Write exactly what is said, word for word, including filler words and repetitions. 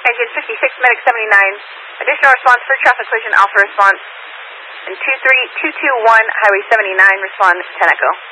engine fifty-six, medic seventy-nine. Additional response for traffic collision, Alpha response. And two three two two one, highway seventy-nine, respond ten Echo.